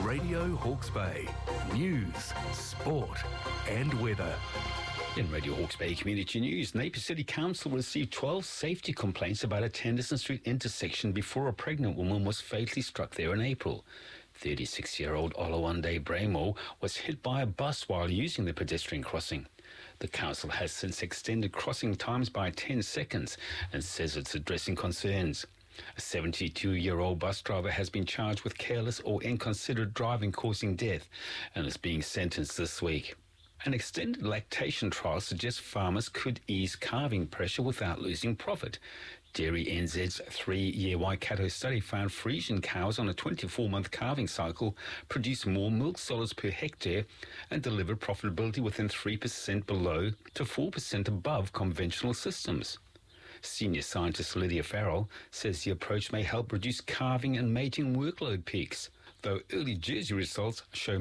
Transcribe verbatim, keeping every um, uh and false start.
Radio Hawke's Bay. News, sport and weather. In Radio Hawke's Bay Community News, Napier City Council received twelve safety complaints about a Tennyson Street intersection before a pregnant woman was fatally struck there in April. thirty-six-year-old Olawande Bramo was hit by a bus while using the pedestrian crossing. The council has since extended crossing times by ten seconds and says it's addressing concerns. A seventy-two-year-old bus driver has been charged with careless or inconsiderate driving causing death and is being sentenced this week. An extended lactation trial suggests farmers could ease calving pressure without losing profit. Dairy N Z's three-year Waikato study found Friesian cows on a twenty-four-month calving cycle produce more milk solids per hectare and deliver profitability within three percent below to four percent above conventional systems. Senior scientist Lydia Farrell says the approach may help reduce calving and mating workload peaks, though early Jersey results show